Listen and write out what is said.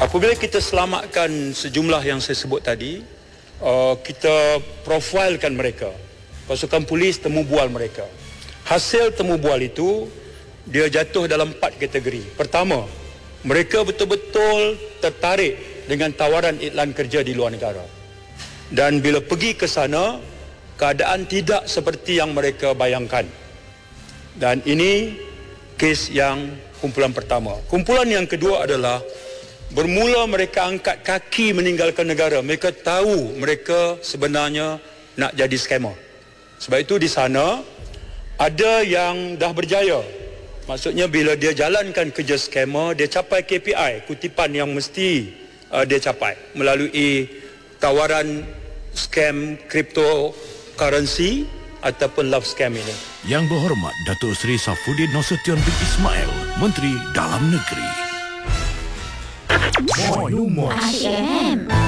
Apabila kita selamatkan sejumlah yang saya sebut tadi, kita profilkan mereka. Pasukan polis temu bual mereka. Hasil temu bual itu, dia jatuh dalam 4 kategori. Pertama, mereka betul-betul tertarik dengan tawaran iklan kerja di luar negara. Dan bila pergi ke sana, keadaan tidak seperti yang mereka bayangkan. Dan ini kes yang kumpulan pertama. Kumpulan yang kedua adalah bermula mereka angkat kaki meninggalkan negara. Mereka tahu mereka sebenarnya nak jadi scammer. Sebab itu di sana ada yang dah berjaya. Maksudnya bila dia jalankan kerja scammer, dia capai KPI, kutipan yang mesti dia capai melalui tawaran scam cryptocurrency ataupun love scam ini. Yang Berhormat Datuk Seri Saifuddin Nasution bin Ismail, Menteri Dalam Negeri. Asyik FM.